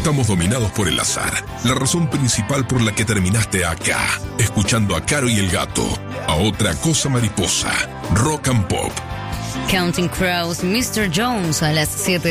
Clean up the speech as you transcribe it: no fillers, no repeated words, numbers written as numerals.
estamos dominados por el azar. La razón principal por la que terminaste acá, escuchando a Caro y el Gato, a Otra Cosa Mariposa, Rock and Pop. Counting Crows, Mr. Jones a las 7.